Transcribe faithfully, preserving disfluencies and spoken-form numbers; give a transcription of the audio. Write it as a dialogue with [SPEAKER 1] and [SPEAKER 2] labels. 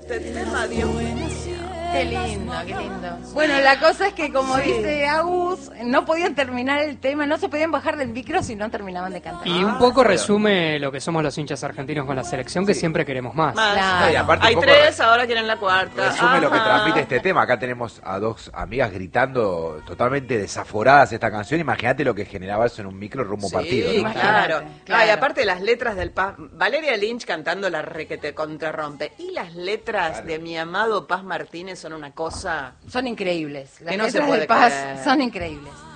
[SPEAKER 1] este tema, Dios mío.
[SPEAKER 2] Qué lindo, qué lindo. Bueno, la cosa es que, como sí. dice Agus, no podían terminar el tema, no se podían bajar del micro si no terminaban de cantar.
[SPEAKER 3] Y un poco resume lo que somos los hinchas argentinos con la selección, que sí. siempre queremos más.
[SPEAKER 1] más.
[SPEAKER 2] Claro.
[SPEAKER 4] No, y aparte
[SPEAKER 1] Hay tres, ahora quieren la cuarta.
[SPEAKER 4] Resume
[SPEAKER 1] Ajá.
[SPEAKER 4] lo que transmite este tema. Acá tenemos a dos amigas gritando totalmente desaforadas esta canción. Imagínate lo que generaba eso en un micro rumbo
[SPEAKER 1] sí,
[SPEAKER 4] partido.
[SPEAKER 1] Sí,
[SPEAKER 4] ¿no?
[SPEAKER 1] claro.
[SPEAKER 2] claro.
[SPEAKER 1] Ay, aparte las letras del Paz, Valeria Lynch cantando la re que te contrarrompe. Y las letras claro. de mi amado Paz Martínez son una cosa...
[SPEAKER 2] Son increíbles. Las
[SPEAKER 1] que no
[SPEAKER 2] letras
[SPEAKER 1] se puede
[SPEAKER 2] de Paz
[SPEAKER 1] creer.
[SPEAKER 2] son increíbles.